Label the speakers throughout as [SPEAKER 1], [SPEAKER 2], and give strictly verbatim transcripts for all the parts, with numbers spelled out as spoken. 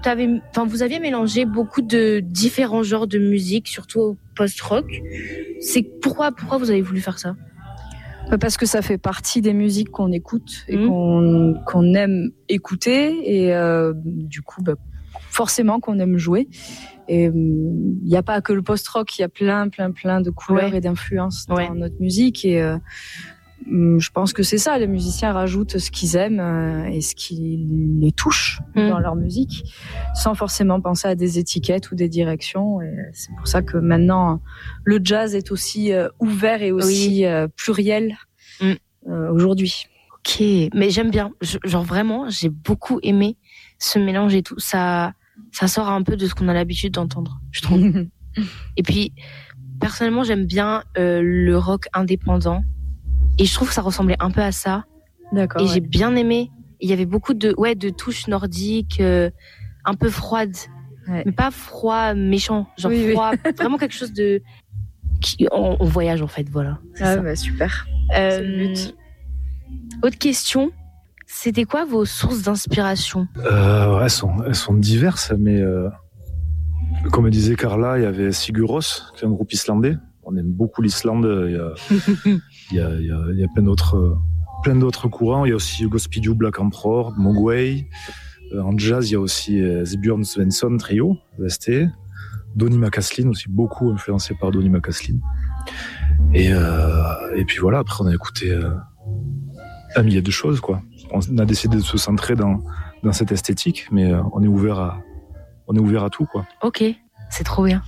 [SPEAKER 1] t'avais, enfin, vous aviez mélangé beaucoup de différents genres de musique, surtout au post-rock. C'est pourquoi, pourquoi vous avez voulu faire ça?
[SPEAKER 2] Parce que ça fait partie des musiques qu'on écoute et mmh. qu'on, qu'on aime écouter et euh, du coup, bah, forcément qu'on aime jouer. Et il n'y a pas que le post-rock, il y a plein, plein, plein de couleurs ouais. et d'influences dans ouais. notre musique. Et euh, je pense que c'est ça, les musiciens rajoutent ce qu'ils aiment euh, et ce qui les touche mmh. dans leur musique, sans forcément penser à des étiquettes ou des directions. Et c'est pour ça que maintenant, le jazz est aussi euh, ouvert et aussi oui. euh, pluriel mmh. euh, aujourd'hui.
[SPEAKER 1] Ok, mais j'aime bien. Je, genre vraiment, j'ai beaucoup aimé ce mélange et tout. Ça... Ça sort un peu de ce qu'on a l'habitude d'entendre, je trouve. Et puis, personnellement, j'aime bien euh, le rock indépendant. Et je trouve que ça ressemblait un peu à ça.
[SPEAKER 2] D'accord.
[SPEAKER 1] Et
[SPEAKER 2] ouais.
[SPEAKER 1] j'ai bien aimé. Il y avait beaucoup de, ouais, de touches nordiques, euh, un peu froides. Ouais. Mais pas froid méchant. Genre oui, froid, oui. Vraiment quelque chose de... Qui, on, on voyage, en fait, voilà.
[SPEAKER 2] C'est ah, ça. Bah, super.
[SPEAKER 1] Euh, C'est le but. Autre question. C'était quoi vos sources d'inspiration?
[SPEAKER 3] euh, Elles sont, elles sont diverses, mais euh, comme disait Carla, il y avait Sigur Rós, qui est un groupe islandais. On aime beaucoup l'Islande. Il y a, il y a, il y a, il y a plein d'autres, plein d'autres courants. Il y a aussi Gospidu Black Emperor, Mogwai. En jazz, il y a aussi Zbjörn Svensson Trio, V S T. Donny McCaslin aussi, beaucoup influencé par Donny McCaslin. Et, euh, et puis voilà, après on a écouté euh, un millier de choses, quoi. On a décidé de se centrer dans, dans cette esthétique, mais on est ouvert à, on est ouvert à tout, quoi.
[SPEAKER 1] Ok, c'est trop bien.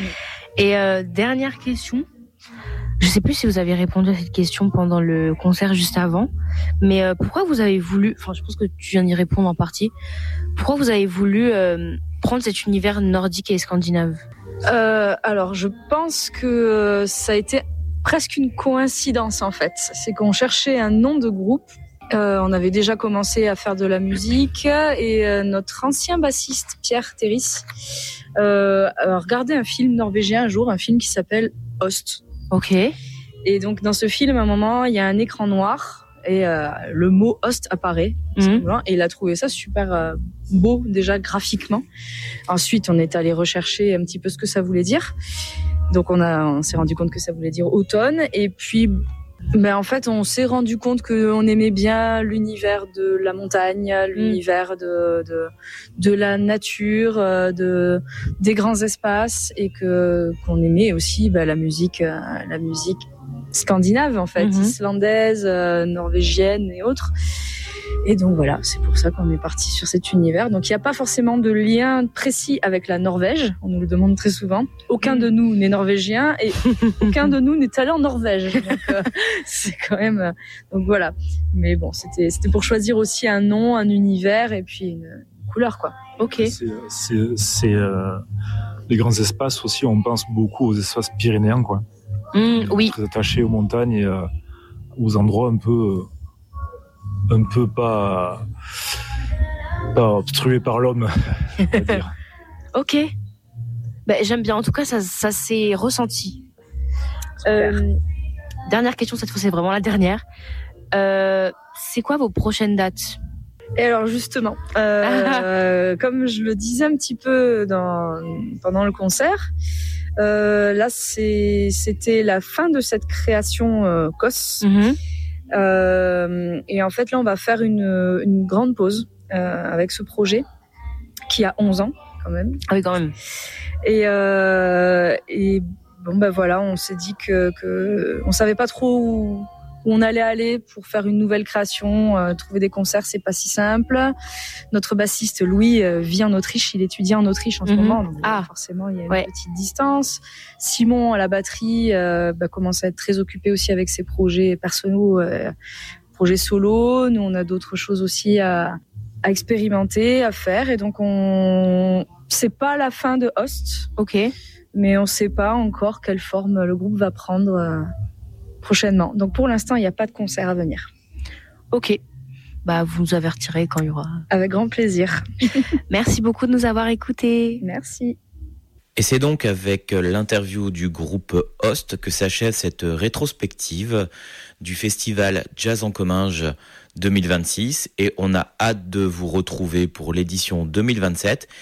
[SPEAKER 1] Et euh, dernière question. Je sais plus si vous avez répondu à cette question pendant le concert juste avant, mais euh, pourquoi vous avez voulu, enfin je pense que tu viens d'y répondre en partie, pourquoi vous avez voulu euh, prendre cet univers nordique et scandinave?
[SPEAKER 2] euh, Alors je pense que ça a été presque une coïncidence en fait. C'est qu'on cherchait un nom de groupe. Euh, on avait déjà commencé à faire de la musique et euh, notre ancien bassiste Pierre Terris euh, a regardé un film norvégien un jour, un film qui s'appelle Host.
[SPEAKER 1] Ok.
[SPEAKER 2] Et donc dans ce film, à un moment, il y a un écran noir et euh, le mot Host apparaît. Mmh. Et il a trouvé ça super euh, beau déjà graphiquement. Ensuite, on est allé rechercher un petit peu ce que ça voulait dire. Donc on a, on s'est rendu compte que ça voulait dire automne. Et puis Ben en fait, on s'est rendu compte qu'on aimait bien l'univers de la montagne, l'univers de de de la nature, de des grands espaces, et que qu'on aimait aussi ben, la musique, la musique scandinave en fait, mm-hmm. islandaise, euh, norvégienne et autres. Et donc voilà, c'est pour ça qu'on est parti sur cet univers. Donc il n'y a pas forcément de lien précis avec la Norvège, on nous le demande très souvent. Aucun de nous n'est norvégien et aucun de nous n'est allé en Norvège. Donc euh, c'est quand même... Euh, donc voilà. Mais bon, c'était, c'était pour choisir aussi un nom, un univers et puis une, une couleur, quoi.
[SPEAKER 1] Ok.
[SPEAKER 3] C'est, c'est, c'est euh, les grands espaces aussi, on pense beaucoup aux espaces pyrénéens, quoi.
[SPEAKER 1] Mmh, oui.
[SPEAKER 3] Très attachés aux montagnes et euh, aux endroits un peu... Euh, un peu pas, pas obstrué par l'homme, on va dire.
[SPEAKER 1] Ok. Ben, j'aime bien. En tout cas, ça, ça s'est ressenti. Euh, dernière question, cette fois, c'est vraiment la dernière. Euh, c'est quoi vos prochaines dates ?
[SPEAKER 2] Et alors justement, euh, comme je le disais un petit peu dans, pendant le concert, euh, là, c'est, c'était la fin de cette création euh, C O S. Mm-hmm. Euh, et en fait, là, on va faire une, une grande pause euh, avec ce projet qui a onze ans quand même.
[SPEAKER 1] Ah oui, quand même.
[SPEAKER 2] Et, euh, et bon, ben voilà, on s'est dit que, que on savait pas trop où, où on allait aller pour faire une nouvelle création. Euh, trouver des concerts, c'est pas si simple. Notre bassiste Louis euh, vit en Autriche, il étudie en Autriche en ce mm-hmm. moment. Donc,
[SPEAKER 1] ah,
[SPEAKER 2] forcément, il y a une
[SPEAKER 1] ouais.
[SPEAKER 2] petite distance. Simon à la batterie euh, bah, commence à être très occupé aussi avec ses projets personnels, euh, projets solo. Nous, on a d'autres choses aussi à, à expérimenter, à faire. Et donc, on, c'est pas la fin de Host.
[SPEAKER 1] Ok.
[SPEAKER 2] Mais on sait pas encore quelle forme le groupe va prendre. Euh, prochainement. Donc pour l'instant, il n'y a pas de concert à venir.
[SPEAKER 1] Ok. Bah, vous nous avertirez quand il y aura.
[SPEAKER 2] Avec grand plaisir.
[SPEAKER 1] Merci beaucoup de nous avoir écoutés.
[SPEAKER 2] Merci.
[SPEAKER 4] Et c'est donc avec l'interview du groupe Host que s'achève cette rétrospective du festival Jazz en Comminges deux mille vingt-six, et on a hâte de vous retrouver pour l'édition deux mille vingt-sept